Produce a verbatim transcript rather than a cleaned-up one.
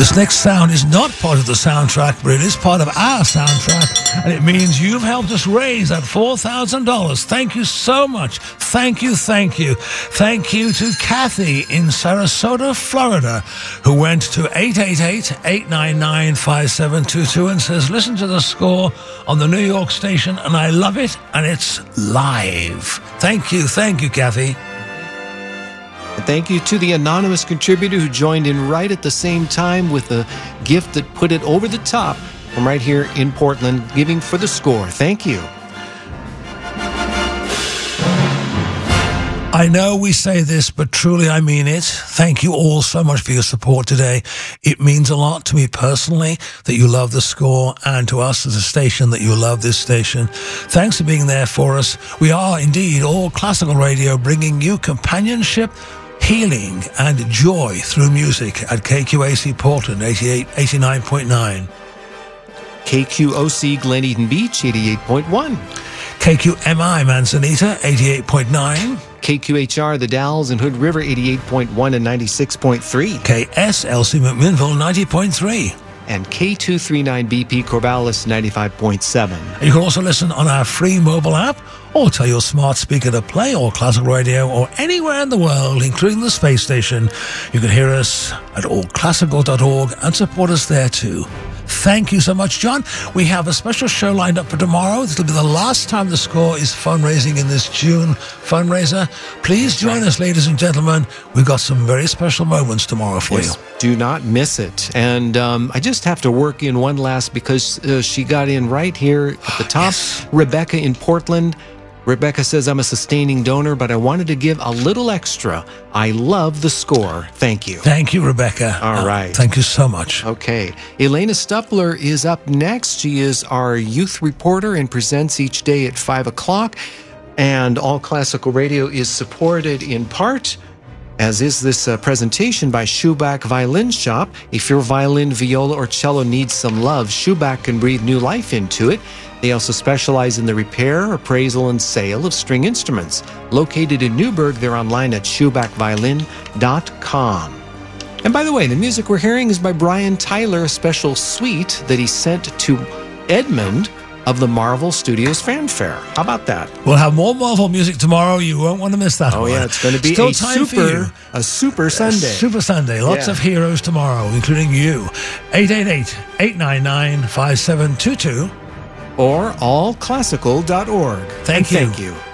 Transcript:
This next sound is not part of the soundtrack, but it is part of our soundtrack, and it means you've helped us raise that four thousand dollars. Thank you so much. Thank you, thank you. Thank you to Kathy in Sarasota, Florida, who went to eight eight eight, eight nine nine, five seven two two and says, listen to the score on the New York station, and I love it, and it's live. Thank you, thank you, Kathy. And thank you to the anonymous contributor who joined in right at the same time with a gift that put it over the top from right here in Portland, giving for the score. Thank you. I know we say this, but truly I mean it. Thank you all so much for your support today. It means a lot to me personally that you love the score, and to us as a station that you love this station. Thanks for being there for us. We are indeed All Classical Radio, bringing you companionship, healing and joy through music at K Q A C Portland eighty-eight, eighty-nine point nine. K Q O C Glen Eden Beach eighty-eight point one. K Q M I Manzanita eighty-eight point nine. K Q H R The Dalles and Hood River eighty-eight point one and ninety-six point three. K S L C McMinnville ninety point three. And K two thirty-nine B P Corvallis ninety-five point seven. You can also listen on our free mobile app, or tell your smart speaker to play All Classical Radio, or anywhere in the world, including the space station. You can hear us at all classical dot org and support us there too. Thank you so much, John. We have a special show lined up for tomorrow. This will be the last time the score is fundraising in this June fundraiser. Please join us, ladies and gentlemen. We've got some very special moments tomorrow for yes, you. Do not miss it. And um, I just have to work in one last, because uh, she got in right here at the top. Yes. Rebecca in Portland. Rebecca says, I'm a sustaining donor, but I wanted to give a little extra. I love the score. Thank you. Thank you, Rebecca. All uh, right. Thank you so much. Okay. Elena Stupler is up next. She is our youth reporter and presents each day at five o'clock. And All Classical Radio is supported in part, as is this uh, presentation, by Schubach Violin Shop. If your violin, viola, or cello needs some love, Schubach can breathe new life into it. They also specialize in the repair, appraisal, and sale of string instruments. Located in Newburgh, they're online at schubach violin dot com. And by the way, the music we're hearing is by Brian Tyler, a special suite that he sent to Edmund of the Marvel Studios Fanfare. How about that? We'll have more Marvel music tomorrow. You won't want to miss that oh, one. Oh, yeah, it's going to be Still a time super, a super Sunday. A super Sunday. Lots yeah. of heroes tomorrow, including you. eight eight eight, eight nine nine, five seven two two. Or all classical dot org. Thank and you. Thank you.